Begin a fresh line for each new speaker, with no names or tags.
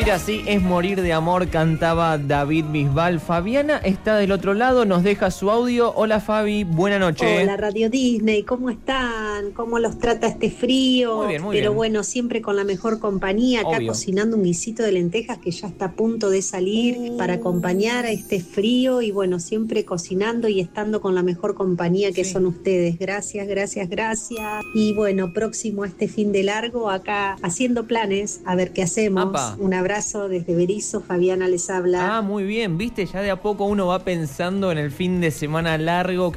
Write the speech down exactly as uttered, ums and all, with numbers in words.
Vivir así es morir de amor, cantaba David Bisbal. Fabiana está del otro lado, nos deja su audio. Hola Fabi, buena noche.
Hola Radio Disney, ¿cómo están? ¿Cómo los trata este frío?
Muy bien, muy
Pero
bien.
bueno, siempre con la mejor compañía, acá
Obvio.
cocinando un guisito de lentejas que ya está a punto de salir
Uh.
para acompañar a este frío y bueno, siempre cocinando y estando con la mejor compañía que
Sí.
son ustedes. Gracias, gracias, gracias. Y bueno, próximo a este fin de largo, acá haciendo planes, a ver qué hacemos.
Apa.
Un abrazo desde Berizo, Fabiana les habla.
Ah, muy bien, viste, ya de a poco uno va pensando en el fin de semana largo.